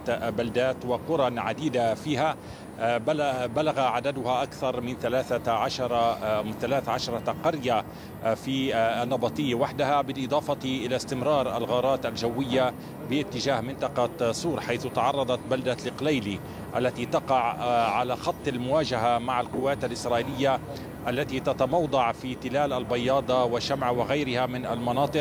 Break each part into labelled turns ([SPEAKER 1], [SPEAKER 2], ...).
[SPEAKER 1] بلدات وقرى عديدة فيها بلغ عددها أكثر من 13 قرية في النبطية وحدها، بالإضافة إلى استمرار الغارات الجوية باتجاه منطقة صور، حيث تعرضت بلدة القليلي التي تقع على خط المواجهة مع القوات الإسرائيلية التي تتموضع في تلال البياضة وشمع وغيرها من المناطق.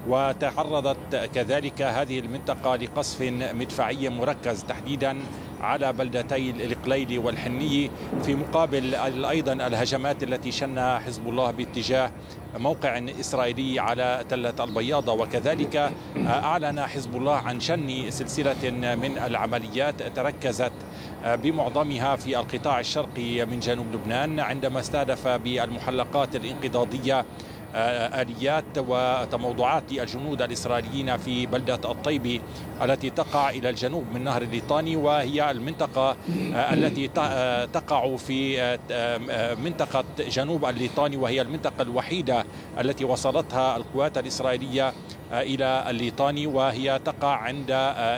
[SPEAKER 1] وتعرضت كذلك هذه المنطقة لقصف مدفعي مركز تحديدا على بلدتي القليلي والحنية، في مقابل أيضا الهجمات التي شنها حزب الله باتجاه موقع إسرائيلي على تلة البياضة. وكذلك أعلن حزب الله عن شن سلسلة من العمليات تركزت بمعظمها في القطاع الشرقي من جنوب لبنان، عندما استهدف بالمحلقات الانقضاضية آليات وتموضعات الجنود الإسرائيليين في بلدة الطيبي التي تقع إلى الجنوب من نهر الليطاني، وهي المنطقة التي تقع في منطقة جنوب الليطاني، وهي المنطقة الوحيدة التي وصلتها القوات الإسرائيلية إلى الليطاني، وهي تقع عند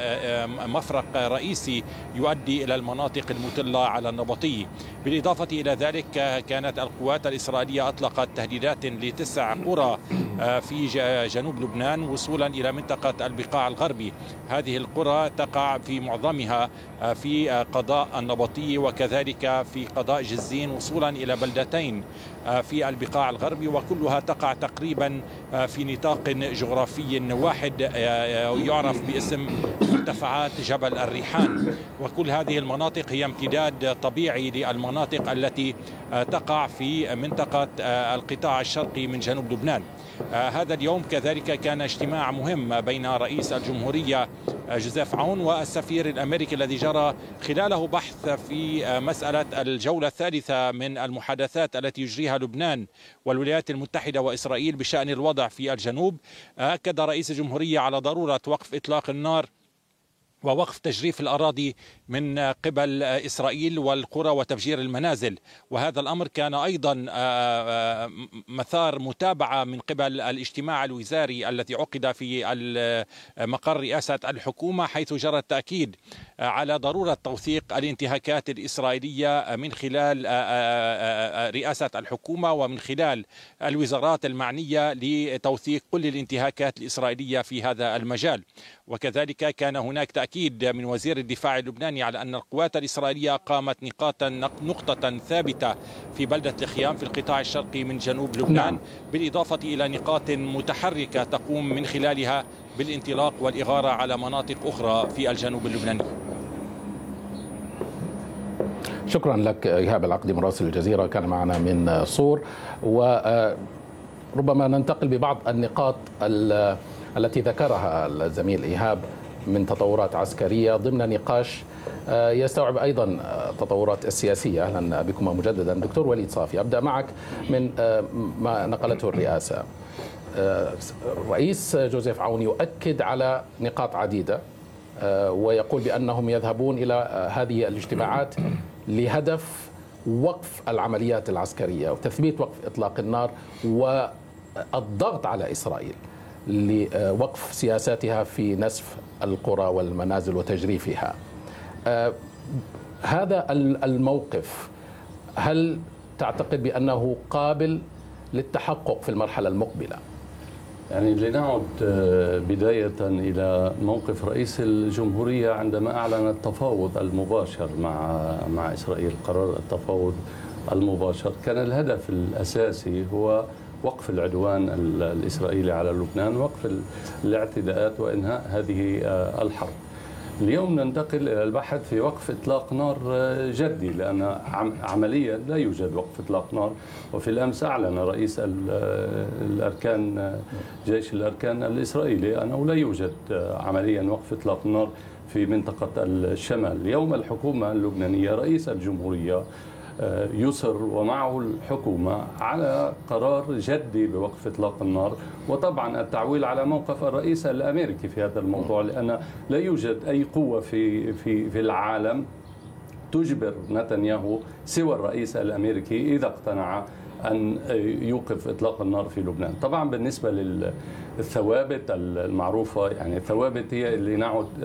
[SPEAKER 1] مفرق رئيسي يؤدي إلى المناطق المطلة على النبطي. بالإضافة إلى ذلك كانت القوات الإسرائيلية أطلقت تهديدات ل9 قرى في جنوب لبنان وصولا إلى منطقة البقاع الغربي. هذه القرى تقع في معظمها في قضاء النبطي وكذلك في قضاء جزين وصولا إلى بلدتين في البقاع الغربي، وكلها تقع تقريبا في نطاق جغرافي واحد يعرف باسم مرتفعات جبل الريحان. وكل هذه المناطق هي امتداد طبيعي للمناطق التي تقع في منطقة القطاع الشرقي من جنوب لبنان. هذا اليوم كذلك كان اجتماع مهم بين رئيس الجمهورية جوزيف عون والسفير الأمريكي الذي جرى خلاله بحث في مسألة الجولة الثالثة من المحادثات التي يجريها لبنان والولايات المتحدة وإسرائيل بشأن الوضع في الجنوب. أكد رئيس الجمهورية على ضرورة وقف إطلاق النار ووقف تجريف الأراضي من قبل إسرائيل والقرى وتفجير المنازل، وهذا الأمر كان أيضا مثار متابعة من قبل الاجتماع الوزاري الذي عقد في مقر رئاسة الحكومة، حيث جرى التأكيد على ضرورة توثيق الانتهاكات الإسرائيلية من خلال رئاسة الحكومة ومن خلال الوزارات المعنية لتوثيق كل الانتهاكات الإسرائيلية في هذا المجال. وكذلك كان هناك تأكيد من وزير الدفاع اللبناني على أن القوات الإسرائيلية قامت نقطة ثابتة في بلدة الخيام في القطاع الشرقي من جنوب لبنان، بالإضافة إلى نقاط متحركة تقوم من خلالها بالانطلاق والإغارة على مناطق أخرى في الجنوب اللبناني.
[SPEAKER 2] شكرا لك إيهاب العقدي مراسل الجزيرة كان معنا من صور. وربما ننتقل ببعض النقاط التي ذكرها الزميل إيهاب من تطورات عسكرية ضمن نقاش يستوعب أيضا التطورات السياسية. أهلا بكم مجددا دكتور وليد صافي. أبدأ معك من ما نقلته الرئاسة. الرئيس جوزيف عون يؤكد على نقاط عديدة ويقول بأنهم يذهبون إلى هذه الاجتماعات لهدف وقف العمليات العسكرية وتثبيت وقف إطلاق النار والضغط على إسرائيل لوقف سياساتها في نسف القرى والمنازل وتجريفها. هذا الموقف هل تعتقد بأنه قابل للتحقق في المرحلة المقبلة؟
[SPEAKER 3] يعني لنعد بداية إلى موقف رئيس الجمهورية عندما أعلن التفاوض المباشر مع إسرائيل. قرار التفاوض المباشر كان الهدف الأساسي هو وقف العدوان الإسرائيلي على لبنان، وقف الاعتداءات وإنهاء هذه الحرب. اليوم ننتقل إلى البحث في وقف إطلاق نار جدي، لأن عمليا لا يوجد وقف إطلاق نار. وفي الأمس أعلن رئيس الأركان جيش الأركان الإسرائيلي أنه لا يوجد عمليا وقف إطلاق نار في منطقة الشمال. اليوم الحكومة اللبنانية رئيس الجمهورية يصر ومعه الحكومة على قرار جدي بوقف إطلاق النار، وطبعا التعويل على موقف الرئيس الأمريكي في هذا الموضوع، لأن لا يوجد أي قوة في العالم تجبر نتنياهو سوى الرئيس الأمريكي إذا اقتنع أن يوقف إطلاق النار في لبنان. طبعا بالنسبة للثوابت المعروفة، يعني الثوابت هي اللي نعد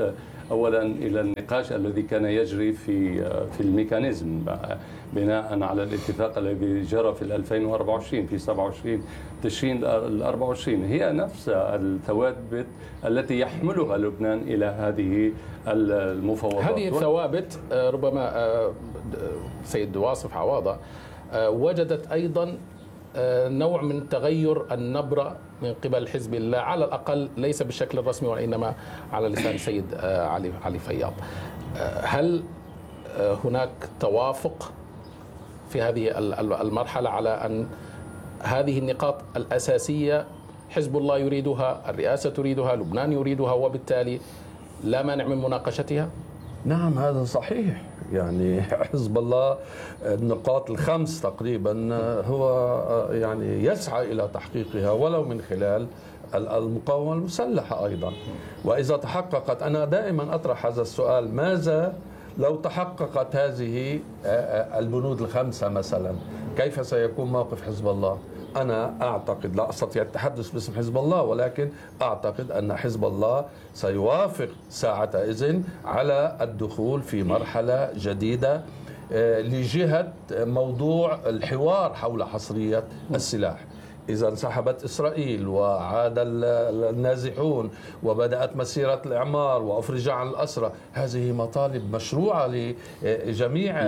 [SPEAKER 3] أولا إلى النقاش الذي كان يجري في الميكانيزم بناء على الاتفاق الذي جرى في 2024 في 27 تشرين ال 24. هي نفس الثوابت التي يحملها لبنان إلى هذه المفاوضات.
[SPEAKER 2] هذه الثوابت ربما سيد واصف عواضة وجدت أيضا نوع من تغير النبرة من قبل حزب الله، على الأقل ليس بالشكل الرسمي وإنما على لسان سيد علي فياض. هل هناك توافق في هذه المرحلة على أن هذه النقاط الأساسية حزب الله يريدها، الرئاسة تريدها، لبنان يريدها، وبالتالي لا مانع من مناقشتها؟
[SPEAKER 4] نعم هذا صحيح. يعني حزب الله النقاط الخمس تقريبا هو يعني يسعى إلى تحقيقها ولو من خلال المقاومة المسلحة أيضا. وإذا تحققت، أنا دائما أطرح هذا السؤال، ماذا لو تحققت هذه البنود الخمسة مثلا، كيف سيكون موقف حزب الله؟ أنا أعتقد، لا أستطيع التحدث باسم حزب الله، ولكن أعتقد أن حزب الله سيوافق ساعتئذ على الدخول في مرحلة جديدة لجهة موضوع الحوار حول حصرية السلاح. إذا انسحبت إسرائيل وعاد النازحون وبدأت مسيرة الإعمار وأفرج عن الأسرى، هذه مطالب مشروعة لجميع.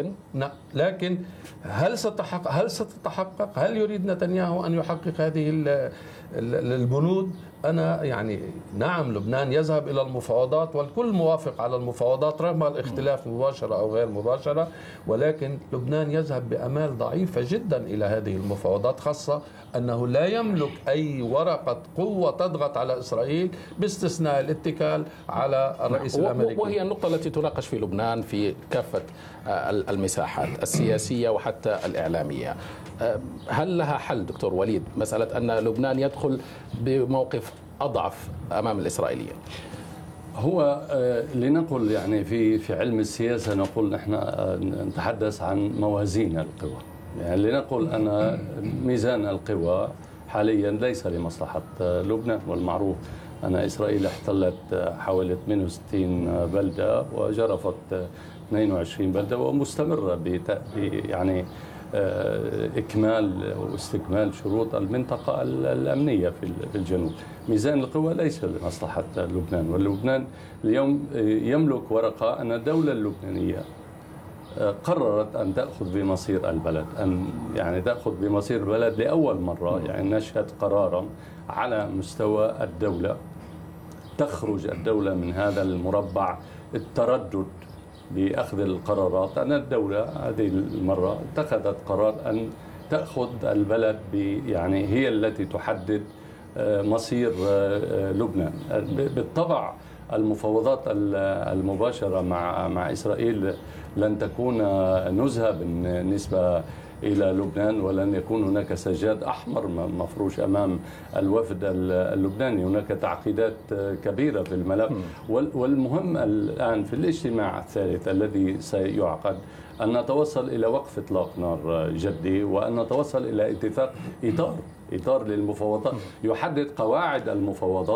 [SPEAKER 4] لكن هل ستتحقق؟ هل يريد نتنياهو أن يحقق هذه البنود؟ أنا يعني نعم، لبنان يذهب إلى المفاوضات والكل موافق على المفاوضات رغم الاختلاف مباشرة أو غير مباشرة، ولكن لبنان يذهب بأمال ضعيفة جدا إلى هذه المفاوضات، خاصة أنه لا يملك أي ورقة قوة تضغط على إسرائيل باستثناء الاتكال على الرئيس الأمريكي.
[SPEAKER 2] وهي النقطة التي تناقش في لبنان في كافة المساحات السياسية وحتى الإعلامية. هل لها حل دكتور وليد مسألة أن لبنان يدخل بموقف أضعف أمام الإسرائيليين؟
[SPEAKER 3] هو لنقل يعني في علم السياسة نقول نحن نتحدث عن موازين القوى. يعني لنقل أن ميزان القوى حاليا ليس لمصلحة لبنان، والمعروف أن إسرائيل احتلت حوالي 68 بلدة وجرفت 22 بلدة ومستمرة يعني إكمال واستكمال شروط المنطقة الأمنية في الجنوب. ميزان القوى ليس لمصلحة لبنان، ولبنان اليوم يملك ورقة أن الدولة اللبنانية قررت أن تأخذ بمصير البلد، أن يعني تأخذ بمصير البلد لأول مرة. يعني نشهد قرارا على مستوى الدولة، تخرج الدولة من هذا المربع التردد بأخذ القرارات. أن الدولة هذه المرة اتخذت قرار أن تأخذ البلد يعني هي التي تحدد مصير لبنان. بالطبع المفاوضات المباشرة مع إسرائيل لن تكون نزهة بالنسبة إلى لبنان، ولن يكون هناك سجاد أحمر مفروش أمام الوفد اللبناني. هناك تعقيدات كبيرة في الملف، والمهم الآن في الاجتماع الثالث الذي سيعقد أن نتوصل إلى وقف إطلاق نار جدي، وأن نتوصل إلى اتفاق إطار للمفاوضات يحدد قواعد المفاوضات،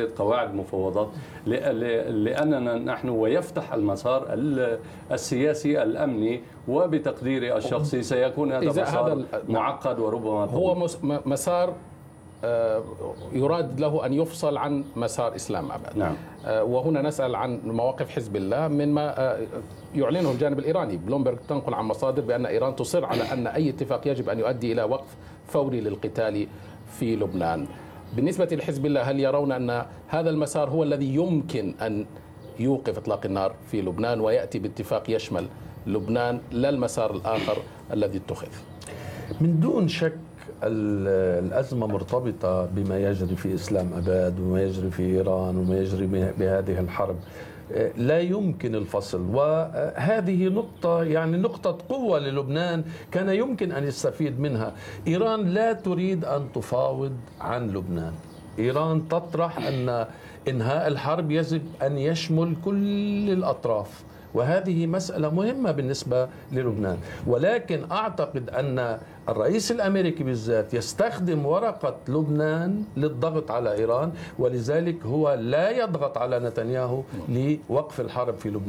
[SPEAKER 3] لأننا نحن ويفتح المسار السياسي الأمني، وبتقديري الشخصي سيكون هذا مسار معقد وربما طويل.
[SPEAKER 2] هو مسار يراد له أن يفصل عن مسار إسلام أبد.
[SPEAKER 3] نعم.
[SPEAKER 2] وهنا نسأل عن مواقف حزب الله مما يعلنه الجانب الإيراني. بلومبرغ تنقل عن مصادر بأن إيران تصر على أن أي اتفاق يجب أن يؤدي إلى وقف فوري للقتال في لبنان. بالنسبة لحزب الله، هل يرون أن هذا المسار هو الذي يمكن أن يوقف إطلاق النار في لبنان ويأتي باتفاق يشمل لبنان لا المسار الآخر الذي اتخذ؟
[SPEAKER 4] من دون شك الأزمة مرتبطة بما يجري في إسلام أباد وما يجري في إيران وما يجري بهذه الحرب. لا يمكن الفصل، وهذه نقطة يعني نقطة قوة للبنان كان يمكن أن يستفيد منها. إيران لا تريد أن تفاوض عن لبنان. إيران تطرح أن إنهاء الحرب يجب أن يشمل كل الأطراف، وهذه مسألة مهمة بالنسبة للبنان. ولكن أعتقد أن الرئيس الأمريكي بالذات يستخدم ورقة لبنان للضغط على إيران، ولذلك هو لا يضغط على نتنياهو لوقف الحرب في لبنان.